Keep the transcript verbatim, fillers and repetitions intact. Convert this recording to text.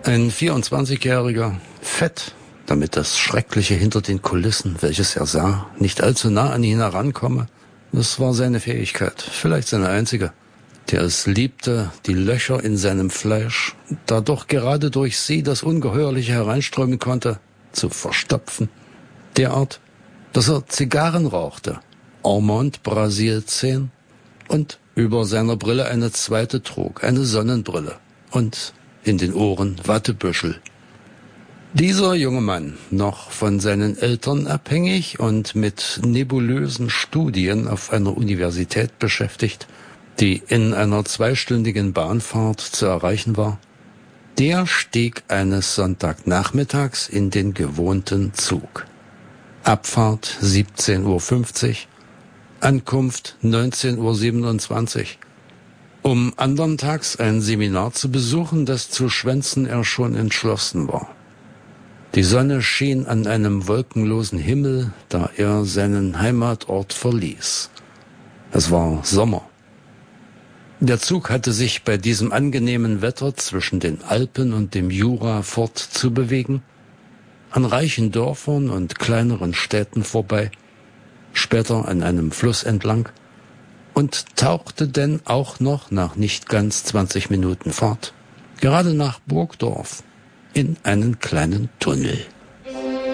Ein vierundzwanzigjähriger, fett, damit das Schreckliche hinter den Kulissen, welches er sah, nicht allzu nah an ihn herankomme. Das war seine Fähigkeit, vielleicht seine einzige, der es liebte, die Löcher in seinem Fleisch, da doch gerade durch sie das Ungeheuerliche hereinströmen konnte, zu verstopfen. Derart, dass er Zigarren rauchte, Armand Brasil zehn und über seiner Brille eine zweite trug, eine Sonnenbrille und in den Ohren Wattebüschel. Dieser junge Mann, noch von seinen Eltern abhängig und mit nebulösen Studien auf einer Universität beschäftigt, die in einer zweistündigen Bahnfahrt zu erreichen war, der stieg eines Sonntagnachmittags in den gewohnten Zug. Abfahrt siebzehn Uhr fünfzig, Ankunft neunzehn Uhr siebenundzwanzig. Um andern Tags ein Seminar zu besuchen, das zu schwänzen er schon entschlossen war. Die Sonne schien an einem wolkenlosen Himmel, da er seinen Heimatort verließ. Es war Sommer. Der Zug hatte sich bei diesem angenehmen Wetter zwischen den Alpen und dem Jura fortzubewegen, an reichen Dörfern und kleineren Städten vorbei, später an einem Fluss entlang, und tauchte denn auch noch nach nicht ganz zwanzig Minuten Fahrt, gerade nach Burgdorf, in einen kleinen Tunnel.